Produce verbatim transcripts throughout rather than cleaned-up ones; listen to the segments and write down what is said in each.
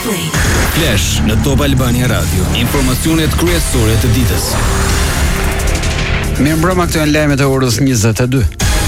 Flash në Top Albania Radio. Informacionet kryesore të ditës. Mirëmbrëma, këto janë lajmet e orës njëzet e dy.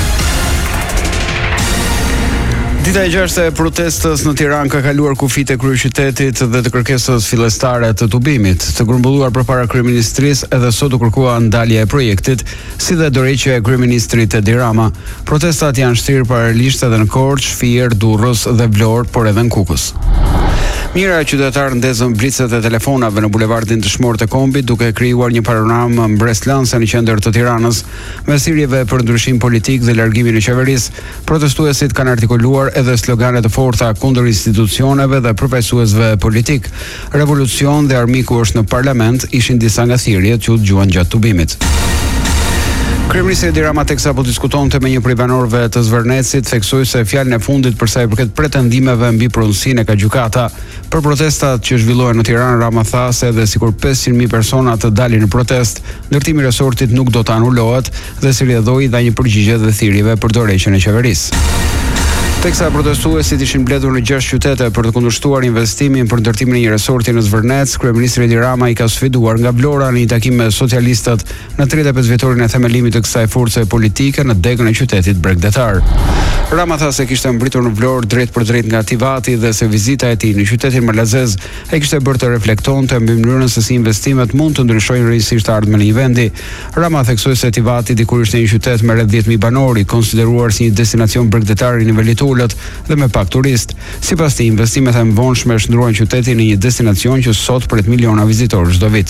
Dita e gjashtë e protestës në Tiranë ka kaluar kufijtë e kryeqytetit dhe të kërkesës fillestare të tubimit. Të grumbulluar përpara kryeministrisë, edhe sot u kërkua ndalja e projektit, si dhe dorëheqja e kryeministrit Edi Rama. Protestat janë shtrirë paralelisht edhe në Korçë, Fier, Durrës dhe Vlorë, por edhe në Kukës. Mira qytetarë ndezën blicet e telefonave në bulevardin të Shmorët e Kombit, duke krijuar një panoramë mbresëllanse në qendër të Tiranës, me thirrjeve për ndryshim politik dhe largimin e qeverisë. Protestuesit kanë artikuluar edhe slogane të forta kundër institucioneve dhe përfaqësuesve politik. Revolucion dhe armiku është në parlament ishin disa nga thirrjet që u dëgjuan gjatë tubimit. Kryeministri Edi Rama, teksa po diskutonte me një prej banorëve të Zvërnecit, theksoi se fjalën e fundit për sa i përket pretendimeve mbi pronësinë ka gjykata. Për protestat që zhvillohen në Tiranë, Rama tha se edhe sikur pesëqind mijë persona të dalin në protest, ndërtimi i resortit nuk do të anulohet dhe si rrjedhoi dha një përgjigje dhe thirrjeve për dorëheqjen e qeverisë. Teksa protestuesit ishin mbledhur në gjashtë qytete për të kundërshtuar investimin për ndërtimin e një resorti në Zvërnec, kryeministri Edi Rama i ka sfiduar nga Vlora në një takim me socialistët në tridhjetë e pesë vjetorin e themelimit të kësaj force politike në degën e qytetit bregdetar. Rama tha se kishte mbritur në Vlorë drejt për drejt nga Tivati dhe se vizita e tij në qytetin Malazez e kishte bërë të reflektonte mbi mënyrën se si investimet mund të ndryshojnë rrjedhisht ardhmen e një vendi. Rama theksoi se Tivati dikur ishte një qytet me rreth dhjetë mijë banor, konsideruar si një destinacion bregdetar i nivelit dhe me pak turist. Sipas tij, investimet e mëvonshme shndruan qytetin në një destinacion që sot pret miliona vizitorë çdo vit.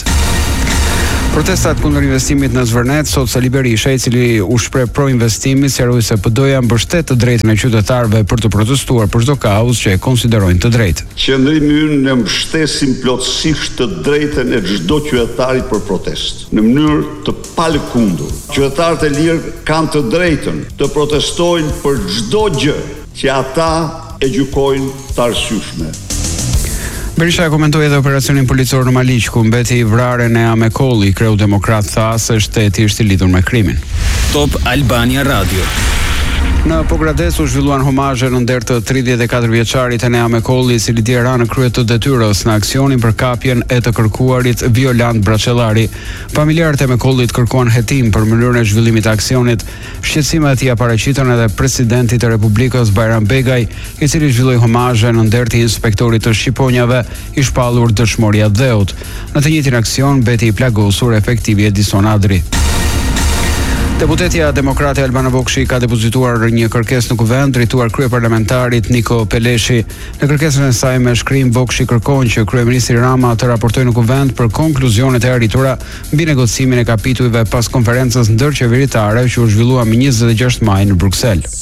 Protestat kundër investimit në Zvërnet, sot Sali Berisha, i cili u shpreh pro investimi, sqaroi se P D-ja mbështet të drejtën e qytetarëve për të protestuar për çdo kauzë që e konsiderojnë të drejtë. Qëndrimi ynë ne mbështesim plotësisht të drejtën e çdo qytetarit për protestë, në mënyrë të palëkundur. Qytetarët e lirë kanë të drejtën të protestojnë për çdo gjë që ata e gjykojnë të arsyeshme. Berisha komentoi edhe operacionin policor në Maliq, ku mbeti i vrarë Nea Mekolli. Kreu demokrat tha se shteti është i lidhur me krimin. Top Albania Radio. Në Pogradec u zhvilluan homazhe në nder të tridhjetë e katër vjeçarit Nea Mekolli, i cili dje ra në krye të detyrës në aksionin për kapjen e të kërkuarit Violant Braçellari. Familjarët e Mekollit kërkuan hetim për mënyrën e zhvillimit të aksionit. Shqetësimet ia paraqitën edhe presidentit të Republikës Bajram Begaj, i cili zhvilloi homazhe në nder të inspektorit të shqiponjave, i shpallur dëshmoria dheut. Në të njëjtin aksion mbeti i plagosur efektivi Edison Adri. Deputetja demokrate Albana Vokshi ka depozituar një kërkesë në kuvend drejtuar kryeparlamentarit Niko Peleshi. Në kërkesën e saj me shkrim, Vokshi kërkon që kryeministri Rama të raportojë në kuvend për konkluzionet e arritura mbi negocimin e kapitujve pas konferencës ndërqeveritare që u zhvillua më njëzet e gjashtë maj në Bruksel.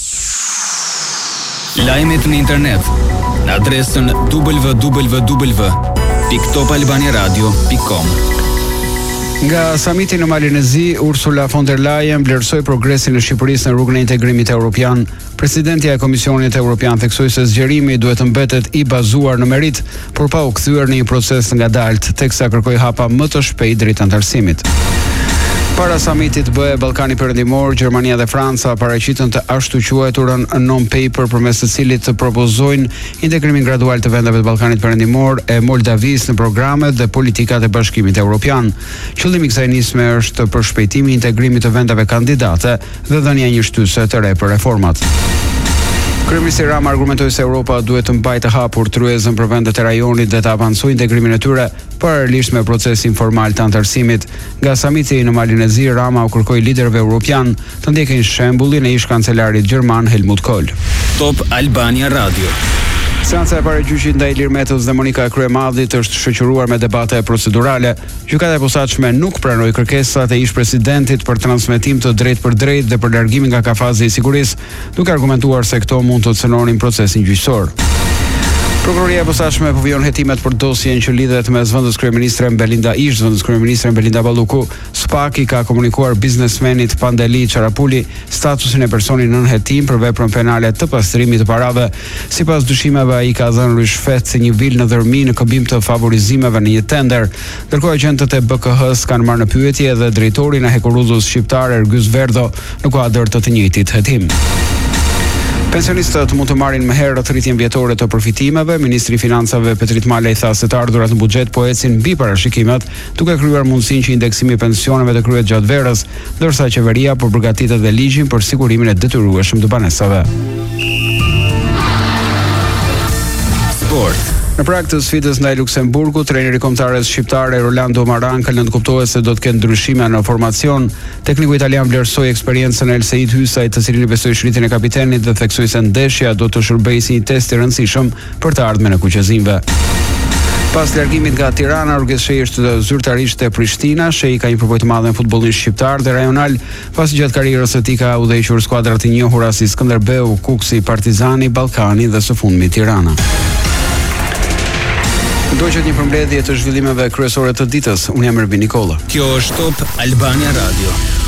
Lajmet në internet në adresën w w w pikë top albania radio pikë com. Nga samiti në Malinezi, Ursula von der Leyen vlerësoi progresin e Shqipërisë në rrugën e integrimit evropian. Presidentja e Komisionit Evropian theksoi se zgjerimi duhet të mbetet i bazuar në merit, por pa u kthyer në një proces ngadalt, teksa kërkoi hapa më të shpejtë drejt antarësimit. Para samitit B E Ballkani Perëndimor, Gjermania dhe Franca paraqitën të ashtu quajturën non-paper përmes të cilit të propozojnë integrimin gradual të vendeve të Ballkanit Perëndimor e Moldavisë në programet dhe politikat e Bashkimit Evropian. Qëllimi i kësaj nisme është përshpejtimi i integrimit të vendeve kandidate dhe dhënia një shtyse të re për reformat. Kryeministri Rama argumentoi se Europa duhet të mbajë të hapur tryezën për vendet e rajonit dhe të avancojë integrimin e tyre paralelisht me procesin formal të antarësimit. Nga samiti në Malinezi, Rama u kërkoi liderëve evropian të ndjekin shembullin e ish kancelarit gjerman Helmut Kohl. Top Albania Radio. Seanca e parë e gjyqit ndaj Ilir Metës dhe Monika Kryemadhit është shoqëruar me debate procedurale. Gjykata e posaçme nuk pranoi kërkesat e ish presidentit për transmetim të drejtë për drejtë dhe për largimin nga kafazi i sigurisë, duke argumentuar se këto mund të cënonin procesin gjyqësor. Prokuroria e posaçme po vijon hetimet për dosjen që lidhet me zëvendës kryeministre Belinda Ish, zëvendës kryeministre Belinda Balluku. Spaki ka komunikuar biznesmenit Pandeli Çarapuli statusin e personit nën hetim për veprën penale të pastrimit të parave. Sipas dyshimeve, ai ka dhënë rishfet si një vil në dhërmi në këmbim të favorizimeve në një tender. Ndërkohë agentët e B K H-s kanë marrë në pyetje edhe drejtorin e Hekuruzës shqiptare Ergyz Verdo në kuadër të të njëjtit hetim. Pensionistët mund të marrin më herët rritjen vjetore të përfitimeve. Ministri i Financave Petrit Malej tha se të ardhurat në buxhet po ecin mbi parashikimet, duke krijuar mundësinë që indeksimi i pensioneve të kryhet gjatë verës, ndërsa qeveria po përgatitet dhe ligjin për sigurimin e detyrueshëm të banesave. Sport. Në prag të sfidës ndaj Luksemburgut, trajneri i kombëtares shqiptare Rolando Maranka nënkuptohet se do të kenë ndryshime në formacion. Tekniku italian vlerësoi eksperiencën e Elseit Hysaj, të cilin i besoi shritjen e kapitenit dhe theksoi se ndeshja do të shërbejë si një test i rëndësishëm për të ardhmen e kuqezimve. Pas largimit nga Tirana, Urges Shej është zyrtarisht te Prishtina. Shej ka një përvojë të madhe në futbollin shqiptar dhe rajonal, pasi gjatë karrierës së tij ka udhëhequr skuadra të njohura si Skënderbeu, Kuksi, Partizani, Ballkani dhe së fundmi Tirana. Ndoqët një përmbledhje të zhvillimeve kryesore të ditës. Unë jam Ervin Nikola. Kjo është Top Albania Radio.